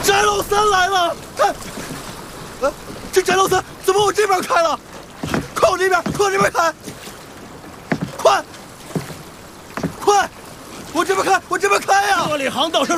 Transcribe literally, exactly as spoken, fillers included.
翟老三来了！哎，呃，这翟老三怎么往这边开了？快往这边，快往这边开！快，快，往这边开，往这边开呀！ 这里航道是